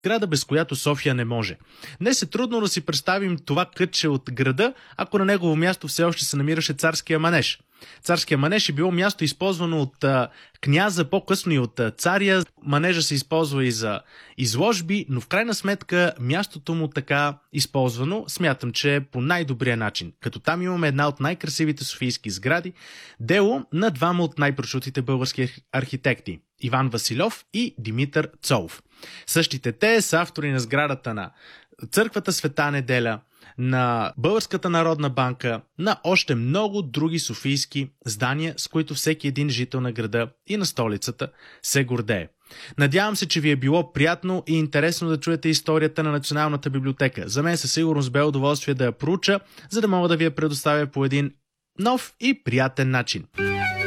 Града, без която София не може. Днес е трудно да си представим това кътче от града, ако на негово място все още се намираше царския манеж. Царския манеж е било място използвано от княза, по-късно и от царя. Манежа се използва и за изложби, но в крайна сметка мястото му така използвано, смятам, че е по най-добрия начин. Като там имаме една от най-красивите софийски сгради, дело на двама от най-прочутите български архитекти – Иван Василев и Димитър Цолов. Същите те са автори на сградата на Църквата Света Неделя, на Българската народна банка, на още много други софийски здания, с които всеки един жител на града и на столицата се гордее. Надявам се, че ви е било приятно и интересно да чуете историята на Националната библиотека. За мен със сигурност бе удоволствие да я проуча, за да мога да ви я предоставя по един нов и приятен начин.